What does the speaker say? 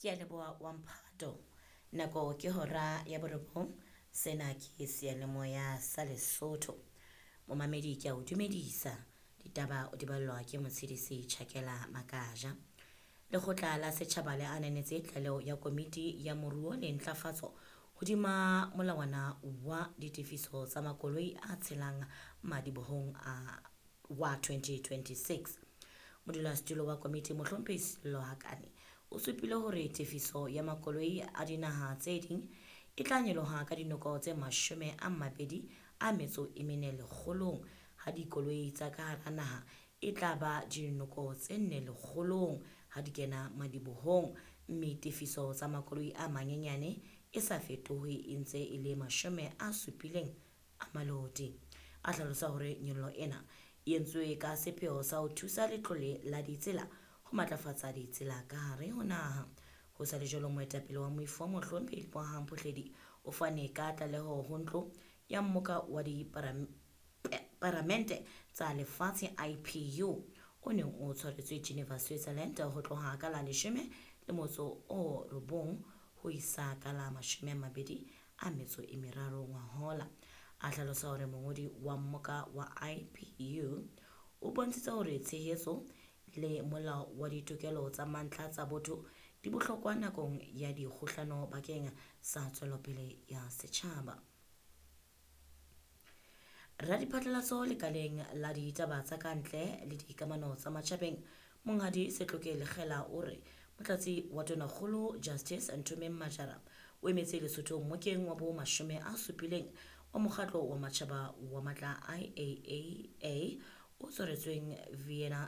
Ke a leboha wa Mphato. Nako ke hora ya borobong. Sena ke seyalemoya sa Lesotho. Momamedi ke a o dumedisa. Ditaba o di ballwa ke Motshedisi Tjhakela Makaja. Lekgotla la Setjhaba le ananetse tlaleho ya Komiti ya Moruo le Ntlafatso hodima molawana wa ditefiso tsa makoloi a tshelang madibohong wa 2026. Modulasetulo wa komiti Mohlomphehi Sello Hakane o supile hore tefiso ya makoloi a dinaha tse ding e tla nyoloha ka dinoko tse 24 ha dikoloi tsa ka hara naha e tla ba dinoko tse 400 ha di kena madibohong, mme tefiso tsa makoloi a manyenyane e sa fetohe e ntse e le 70 a maloti. A hlalosa hore nyollo ena e entswe ka sepheo sa ho thusa letlole la ditsela ho matlafatsa ditsela ka hare ho naha. Ho sa le jwalo, moetapele wa moifo Mohlomphehi Lebohang Phohledi o fane ka tlaleho ho ntlo ya mmoka wa diparamente tsa lefatshe IPU o neng o tshwaretswe Geneva, Switzerland ho tloha ka la 19 ho isa ka la 23 ngwahola. A hlalosa hore mongodi wa mmoka wa IPU o bontshitse hore tshehetso le molao wa ditokelo tsa mantlha tsa botho di bohlokwa nakong ya dikgohlano bakeng sa tswelopele ya setjhaba. Radiphatlalatso lekaleng la ditaba tsa kantle le dikamano tsa matjhabeng Monghadi Setlhoke Lekgela o re Motlatsi wa Tonakgolo Justice Ntumi Majara o emetse Lesotho mokeng wa bo 70 wa mokgatlo wa matjhaba wa matla IAAA o tshwaretsweng Vienna,